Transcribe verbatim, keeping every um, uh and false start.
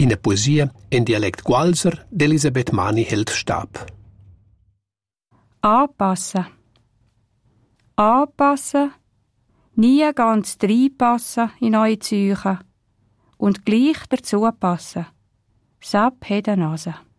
In der Poesie in Dialekt Gualser d'Elisabeth Mani hält Stab. Anpassen. Anpassen. Nie ganz reinpassen in eure Psyche. Und gleich dazu passen. Sab hat eine Nase.